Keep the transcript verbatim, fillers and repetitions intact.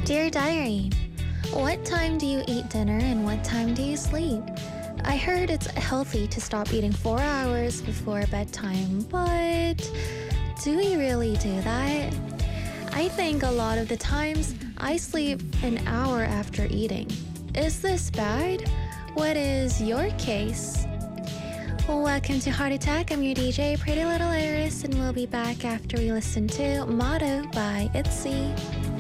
Dear Diary, what time do you eat dinner and what time do you sleep? I heard it's healthy to stop eating four hours before bedtime, but do we really do that? I think a lot of the times I sleep an hour after eating. Is this bad? What is your case? Welcome to Heart Attack. I'm your D J, Pretty Little Iris, and we'll be back after we listen to Motto by ITZY.